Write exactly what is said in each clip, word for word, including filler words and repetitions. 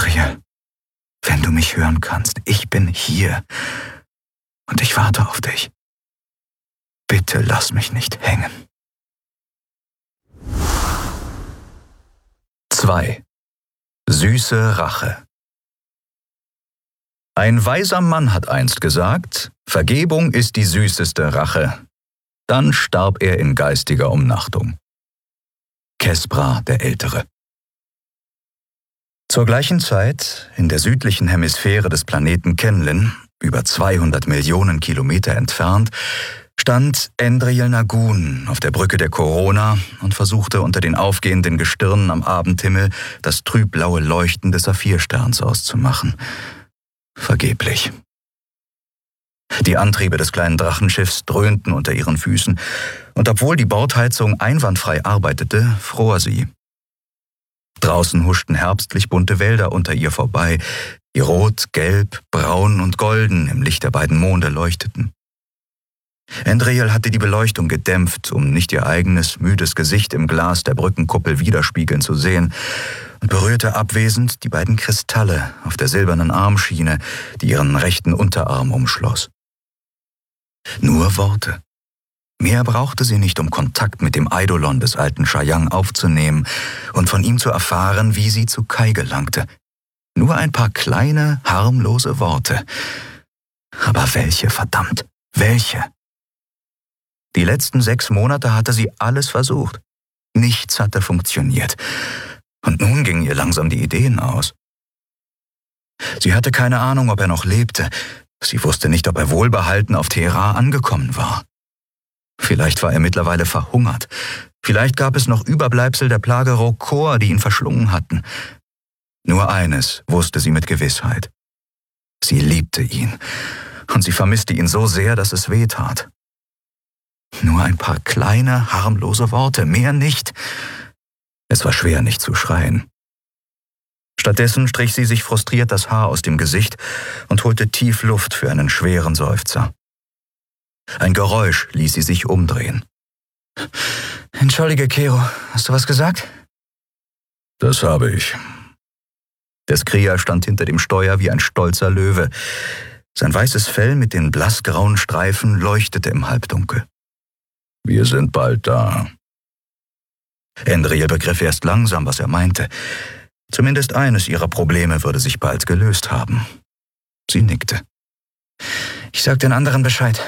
Endriel, wenn du mich hören kannst, ich bin hier und ich warte auf dich. Bitte lass mich nicht hängen. zwei. Süße Rache. Ein weiser Mann hat einst gesagt, Vergebung ist die süßeste Rache. Dann starb er in geistiger Umnachtung. Kespra der Ältere. Zur gleichen Zeit, in der südlichen Hemisphäre des Planeten Kenlin, über zweihundert Millionen Kilometer entfernt, stand Endriel Nagun auf der Brücke der Corona und versuchte unter den aufgehenden Gestirnen am Abendhimmel das trübblaue Leuchten des Saphirsterns auszumachen. Vergeblich. Die Antriebe des kleinen Drachenschiffs dröhnten unter ihren Füßen, und obwohl die Bordheizung einwandfrei arbeitete, fror sie. Draußen huschten herbstlich bunte Wälder unter ihr vorbei, die rot, gelb, braun und golden im Licht der beiden Monde leuchteten. Endriel hatte die Beleuchtung gedämpft, um nicht ihr eigenes, müdes Gesicht im Glas der Brückenkuppel widerspiegeln zu sehen, und berührte abwesend die beiden Kristalle auf der silbernen Armschiene, die ihren rechten Unterarm umschloss. Nur Worte. Mehr brauchte sie nicht, um Kontakt mit dem Eidolon des alten Shayang aufzunehmen und von ihm zu erfahren, wie sie zu Kai gelangte. Nur ein paar kleine, harmlose Worte. Aber welche, verdammt, welche? Die letzten sechs Monate hatte sie alles versucht. Nichts hatte funktioniert. Und nun gingen ihr langsam die Ideen aus. Sie hatte keine Ahnung, ob er noch lebte. Sie wusste nicht, ob er wohlbehalten auf Tehran angekommen war. Vielleicht war er mittlerweile verhungert. Vielleicht gab es noch Überbleibsel der Plage Rokor, die ihn verschlungen hatten. Nur eines wusste sie mit Gewissheit. Sie liebte ihn. Und sie vermisste ihn so sehr, dass es weh tat. Nur ein paar kleine, harmlose Worte, mehr nicht. Es war schwer, nicht zu schreien. Stattdessen strich sie sich frustriert das Haar aus dem Gesicht und holte tief Luft für einen schweren Seufzer. Ein Geräusch ließ sie sich umdrehen. »Entschuldige, Kero, hast du was gesagt?« »Das habe ich.« Der Skrier stand hinter dem Steuer wie ein stolzer Löwe. Sein weißes Fell mit den blassgrauen Streifen leuchtete im Halbdunkel. »Wir sind bald da.« Endriel begriff erst langsam, was er meinte. Zumindest eines ihrer Probleme würde sich bald gelöst haben. Sie nickte. »Ich sag den anderen Bescheid.«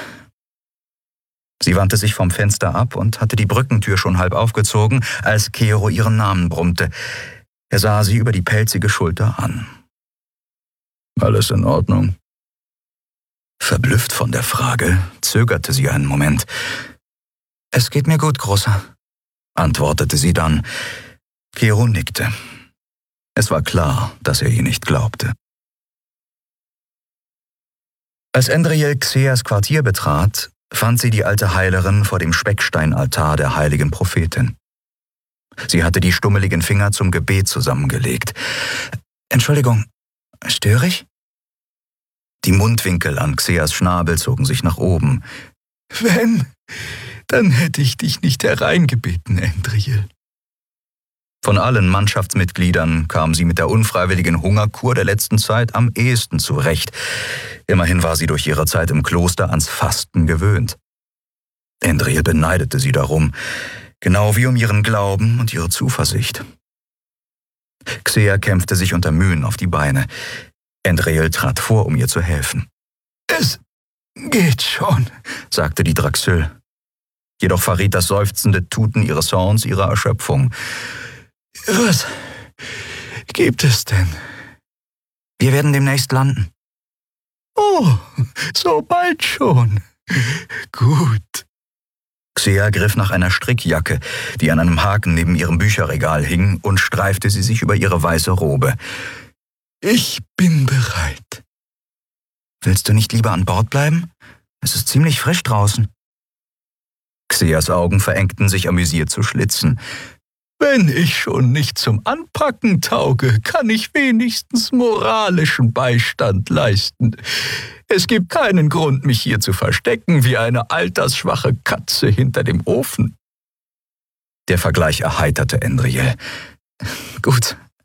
Sie wandte sich vom Fenster ab und hatte die Brückentür schon halb aufgezogen, als Kero ihren Namen brummte. Er sah sie über die pelzige Schulter an. »Alles in Ordnung?« Verblüfft von der Frage, zögerte sie einen Moment. »Es geht mir gut, Großer«, antwortete sie dann. Kero nickte. Es war klar, dass er ihr nicht glaubte. Als Endriel Xeas Quartier betrat, fand sie die alte Heilerin vor dem Specksteinaltar der heiligen Prophetin. Sie hatte die stummeligen Finger zum Gebet zusammengelegt. »Entschuldigung, störe ich?« Die Mundwinkel an Xeas Schnabel zogen sich nach oben. »Wenn, dann hätte ich dich nicht hereingebeten, Endriel.« Von allen Mannschaftsmitgliedern kam sie mit der unfreiwilligen Hungerkur der letzten Zeit am ehesten zurecht. Immerhin war sie durch ihre Zeit im Kloster ans Fasten gewöhnt. Endriel beneidete sie darum, genau wie um ihren Glauben und ihre Zuversicht. Xea kämpfte sich unter Mühen auf die Beine. Endriel trat vor, um ihr zu helfen. »Es geht schon«, sagte die Draxyl. Jedoch verriet das seufzende Tuten ihres Horns ihre Erschöpfung. »Was gibt es denn?« »Wir werden demnächst landen.« »Oh, so bald schon. Gut.« Xea griff nach einer Strickjacke, die an einem Haken neben ihrem Bücherregal hing, und streifte sie sich über ihre weiße Robe. »Ich bin bereit.« »Willst du nicht lieber an Bord bleiben? Es ist ziemlich frisch draußen.« Xeas Augen verengten sich amüsiert zu Schlitzen. »Wenn ich schon nicht zum Anpacken tauge, kann ich wenigstens moralischen Beistand leisten. Es gibt keinen Grund, mich hier zu verstecken wie eine altersschwache Katze hinter dem Ofen.« Der Vergleich erheiterte Endriel. »Gut,